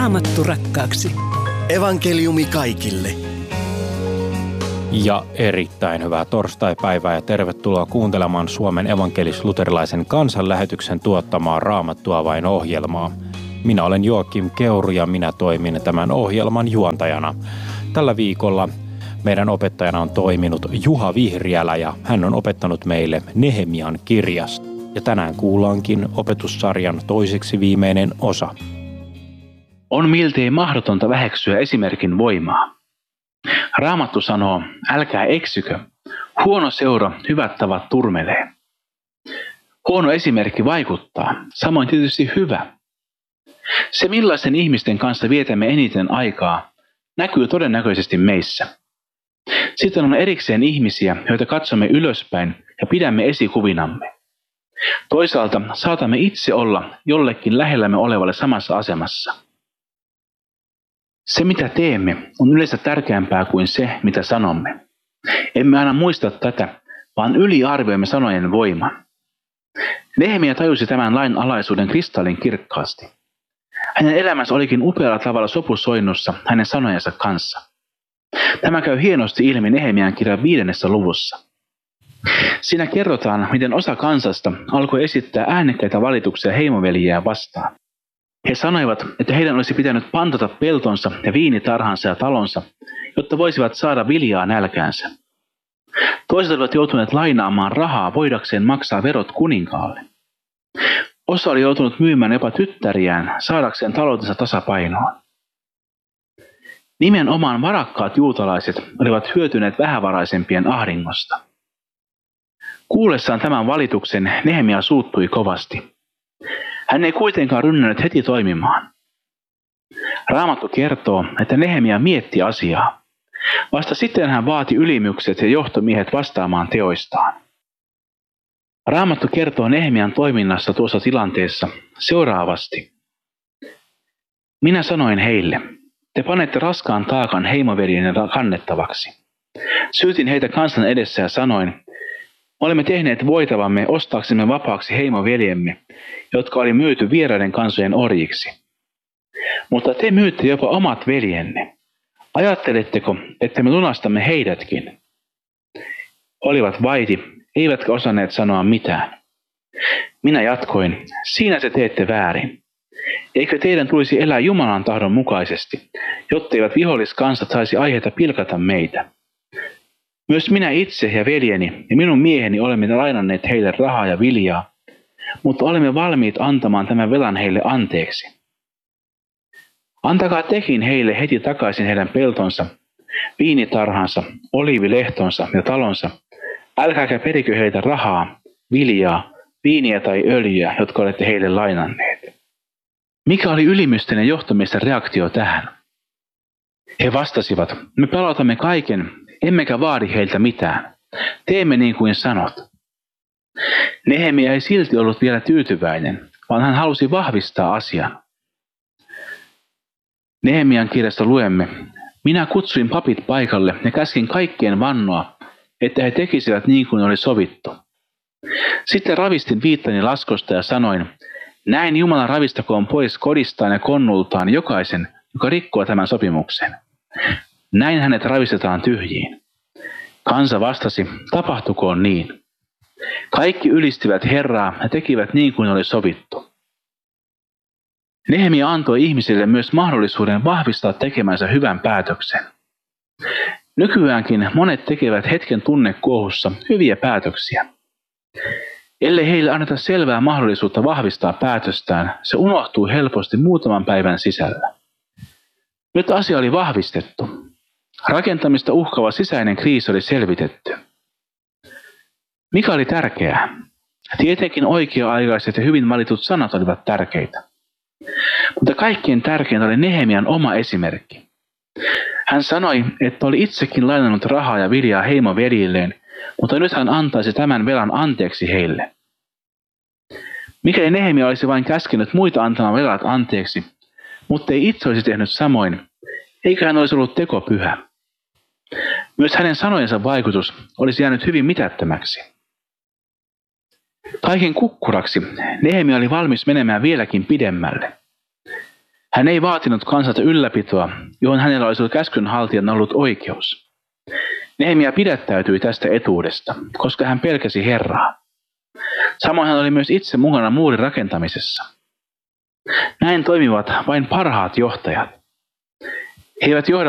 Raamattu rakkaaksi. Evankeliumi kaikille. Ja erittäin hyvää torstaipäivää ja tervetuloa kuuntelemaan Suomen evankelis-luterilaisen kansanlähetyksen tuottamaa Raamattua vain -ohjelmaa. Minä olen Joakim Keuru ja minä toimin tämän ohjelman juontajana. Tällä viikolla meidän opettajana on toiminut Juha Vihriälä ja hän on opettanut meille Nehemian kirjasta. Ja tänään kuullaankin opetussarjan toiseksi viimeinen osa. On miltei mahdotonta väheksyä esimerkin voimaa. Raamattu sanoo, älkää eksykö. Huono seura, hyvät tavat turmelee. Huono esimerkki vaikuttaa, samoin tietysti hyvä. Se, millaisen ihmisten kanssa vietämme eniten aikaa, näkyy todennäköisesti meissä. Sitten on erikseen ihmisiä, joita katsomme ylöspäin ja pidämme esikuvinamme. Toisaalta saatamme itse olla jollekin lähellämme olevalle samassa asemassa. Se, mitä teemme, on yleensä tärkeämpää kuin se, mitä sanomme. Emme aina muista tätä, vaan yliarvioimme sanojen voiman. Nehemia tajusi tämän lain alaisuuden kristallin kirkkaasti. Hänen elämänsä olikin upealla tavalla sopusoinnussa hänen sanojensa kanssa. Tämä käy hienosti ilmi Nehemian kirjan 5. luvussa. Siinä kerrotaan, miten osa kansasta alkoi esittää äänekkäitä valituksia heimoveljiään vastaan. He sanoivat, että heidän olisi pitänyt pantata peltonsa ja viinitarhansa ja talonsa, jotta voisivat saada viljaa nälkäänsä. Toiset olivat joutuneet lainaamaan rahaa voidakseen maksaa verot kuninkaalle. Osa oli joutunut myymään jopa tyttäriään saadakseen taloutensa tasapainoon. Nimenomaan varakkaat juutalaiset olivat hyötyneet vähävaraisempien ahdingosta. Kuullessaan tämän valituksen Nehemia suuttui kovasti. Hän ei kuitenkaan rynnännyt heti toimimaan. Raamattu kertoo, että Nehemia mietti asiaa. Vasta sitten hän vaati ylimykset ja johtomiehet vastaamaan teoistaan. Raamattu kertoo Nehemian toiminnasta tuossa tilanteessa seuraavasti. Minä sanoin heille, te panette raskaan taakan heimoveljenne kannettavaksi. Syytin heitä kansan edessä ja sanoin, olemme tehneet voitavamme ostaaksemme vapaaksi heimoveljemme, jotka oli myyty vieraiden kansojen orjiksi. Mutta te myytte jopa omat veljenne. Ajatteletteko, että me lunastamme heidätkin? Olivat vaiti, eivätkä osanneet sanoa mitään. Minä jatkoin, siinä te teette väärin. Eikö teidän tulisi elää Jumalan tahdon mukaisesti, jotteivät viholliskansat saisi aiheita pilkata meitä? Myös minä itse ja veljeni ja minun mieheni olemme lainanneet heille rahaa ja viljaa, mutta olemme valmiit antamaan tämän velan heille anteeksi. Antakaa tekin heille heti takaisin heidän peltonsa, viinitarhansa, oliivilehtonsa ja talonsa. Älkääkä perikö heiltä rahaa, viljaa, viiniä tai öljyä, jotka olette heille lainanneet. Mikä oli ylimysten ja johtomiesten reaktio tähän? He vastasivat, me palautamme kaiken, emmekä vaadi heiltä mitään. Teemme niin kuin sanot. Nehemia ei silti ollut vielä tyytyväinen, vaan hän halusi vahvistaa asian. Nehemian kirjasta luemme, minä kutsuin papit paikalle ja käskin kaikkien vannoa, että he tekisivät niin kuin oli sovittu. Sitten ravistin viittani laskosta ja sanoin, näin Jumala ravistakoon pois kodistaan ja konnultaan jokaisen, joka rikkoo tämän sopimuksen. Näin hänet ravistetaan tyhjiin. Kansa vastasi, tapahtukoon niin. Kaikki ylistivät Herraa ja tekivät niin kuin oli sovittu. Nehemia antoi ihmisille myös mahdollisuuden vahvistaa tekemänsä hyvän päätöksen. Nykyäänkin monet tekevät hetken tunnekuohussa hyviä päätöksiä. Ellei heille anneta selvää mahdollisuutta vahvistaa päätöstään, se unohtuu helposti muutaman päivän sisällä. Nyt asia oli vahvistettu. Rakentamista uhkaava sisäinen kriisi oli selvitetty. Mikä oli tärkeää? Tietenkin oikea-aikaiset ja hyvin valitut sanat olivat tärkeitä. Mutta kaikkein tärkeintä oli Nehemian oma esimerkki. Hän sanoi, että oli itsekin lainannut rahaa ja viljaa heimoveljilleen, mutta nyt hän antaisi tämän velan anteeksi heille. Mikäli Nehemia olisi vain käskenyt muita antamaan velat anteeksi, mutta ei itse olisi tehnyt samoin, eikä hän olisi ollut tekopyhä. Myös hänen sanojensa vaikutus olisi jäänyt hyvin mitättömäksi. Kaiken kukkuraksi Nehemia oli valmis menemään vieläkin pidemmälle. Hän ei vaatinut kansalta ylläpitoa, johon hänellä olisi ollut käskynhaltijan ollut oikeus. Nehemia pidättäytyi tästä etuudesta, koska hän pelkäsi Herraa. Samoin hän oli myös itse mukana muurin rakentamisessa. Näin toimivat vain parhaat johtajat. He eivät johda